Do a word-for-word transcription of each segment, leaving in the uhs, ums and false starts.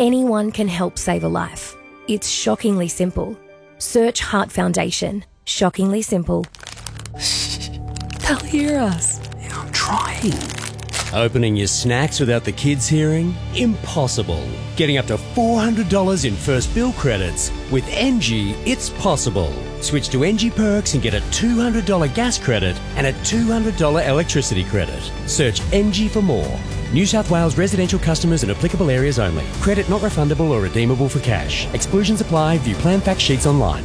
Anyone can help save a life. It's shockingly simple. Search Heart Foundation. Shockingly simple. They'll hear us. Yeah, I'm trying. Opening your snacks without the kids hearing? Impossible. Getting up to four hundred dollars in first bill credits. With N G, it's possible. Switch to N G Perks and get a two hundred dollars gas credit and a two hundred dollars electricity credit. Search N G for more. New South Wales residential customers in applicable areas only. Credit not refundable or redeemable for cash. Exclusions apply. View plan fact sheets online.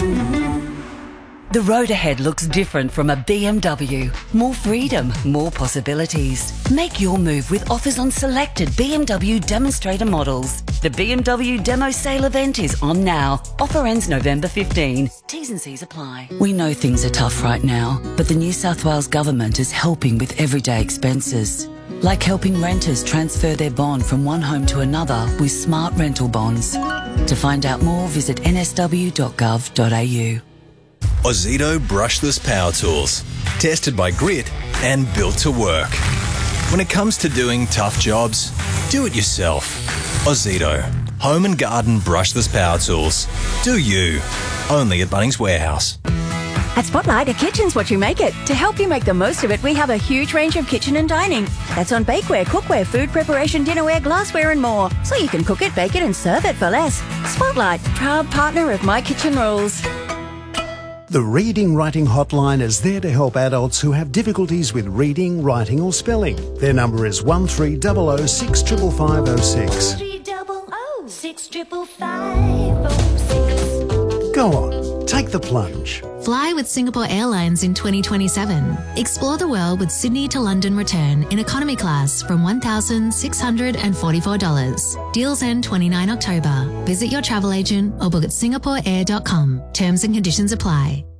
The road ahead looks different from a B M W. More freedom, more possibilities. Make your move with offers on selected B M W demonstrator models. The B M W Demo Sale event is on now. Offer ends November fifteenth. T's and C's apply. We know things are tough right now, but the New South Wales Government is helping with everyday expenses. Like helping renters transfer their bond from one home to another with smart rental bonds. To find out more, visit n s w dot gov dot a u. Ozito brushless power tools, tested by Grit and built to work. When it comes to doing tough jobs, do it yourself. Ozito, home and garden brushless power tools. Do you? Only at Bunnings Warehouse. At Spotlight, a kitchen's what you make it. To help you make the most of it, we have a huge range of kitchen and dining. That's on bakeware, cookware, food preparation, dinnerware, glassware and more. So you can cook it, bake it and serve it for less. Spotlight, proud partner of My Kitchen Rules. The Reading Writing Hotline is there to help adults who have difficulties with reading, writing or spelling. Their number is one three zero zero six five five zero zero six. three double oh six triple five oh six. Go on, take the plunge. Fly with Singapore Airlines in twenty twenty-seven. Explore the world with Sydney to London return in economy class from one thousand six hundred forty-four dollars. Deals end the twenty-ninth of October. Visit your travel agent or book at singapore air dot com. Terms and conditions apply.